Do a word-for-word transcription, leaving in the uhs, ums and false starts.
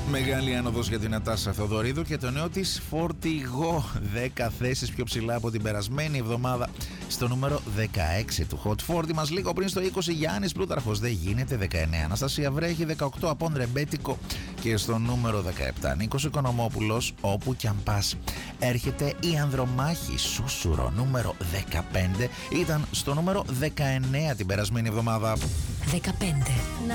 Μεγάλη άνοδος για την Νατάσα Θεοδωρίδου και το νέο της φορτηγό. δέκα θέσεις πιο ψηλά από την περασμένη εβδομάδα, στο νούμερο δεκαέξι του Hot φορty μας. Λίγο πριν στο είκοσι, Γιάννης Πλούταρχος, δεν γίνεται. δεκαεννέα, Αναστασία Βρέχη. δεκαοκτώ, Απόν Ρεμπέτικο. Και στο νούμερο δεκαεπτά, Νίκος Οικονομόπουλος, Όπου κι αν πας. Έρχεται η Ανδρομάχη Σούσουρο, νούμερο δεκαπέντε. Ήταν στο νούμερο δεκαεννέα την περασμένη εβδομάδα. δεκαπέντε.